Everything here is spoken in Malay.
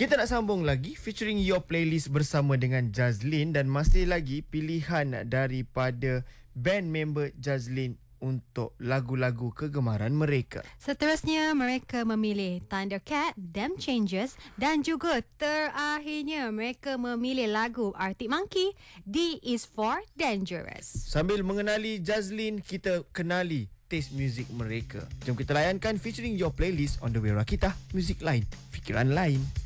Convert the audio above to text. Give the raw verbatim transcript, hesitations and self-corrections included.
Kita nak sambung lagi featuring Your Playlist bersama dengan Jazlin, dan masih lagi pilihan daripada band member Jazlin untuk lagu-lagu kegemaran mereka. Seterusnya mereka memilih Thundercat, Them Changes, dan juga terakhirnya mereka memilih lagu Arctic Monkey, D is for Dangerous. Sambil mengenali Jazlin, kita kenali taste music mereka. Jom kita layankan featuring Your Playlist on The Way Rakita, Music Lain, Fikiran Lain.